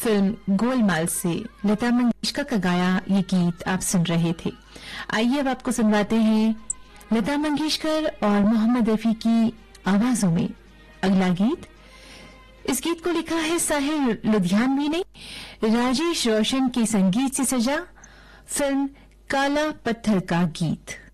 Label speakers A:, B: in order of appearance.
A: Film Golmaal से लता मंगेशकर का गाया ये गीत आप सुन रहे थे। आइए अब आपको सुनवाते हैं लता मंगेशकर और मोहम्मद रफी की आवाजों में अगला गीत। इस गीत को लिखा है साहिर लुधियानवी ने, राजेश रोशन के संगीत से सजा, फिल्म काला पत्थर का गीत।